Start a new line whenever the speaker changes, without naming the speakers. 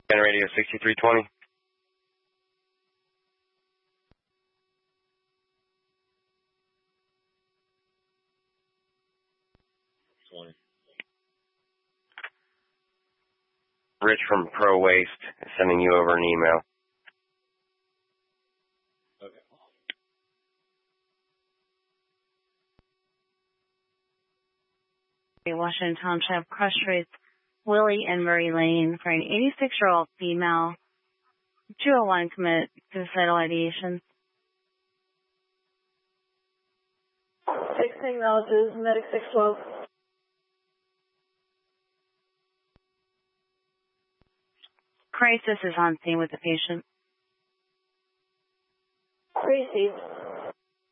Radio 6320. Rich from Pro Waste is sending you over an email.
Okay. Washington Township, Crush Rates, Willie and Murray Lane for an 86-year-old female. 201 commit suicidal ideation.
16 relatives, medic 612.
Crisis is on scene with the patient.
Received.